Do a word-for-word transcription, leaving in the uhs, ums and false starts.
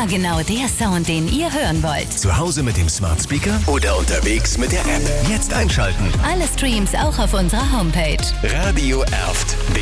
Immer genau der Sound, den ihr hören wollt. Zu Hause mit dem Smart Speaker oder unterwegs mit der App. Jetzt einschalten. Alle Streams auch auf unserer Homepage. Radio Erft.